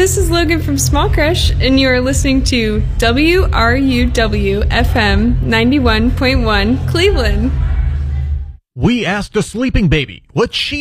this is Logan from Small Crush, and you are listening to WRUW FM 91.1 Cleveland. We asked a sleeping baby what she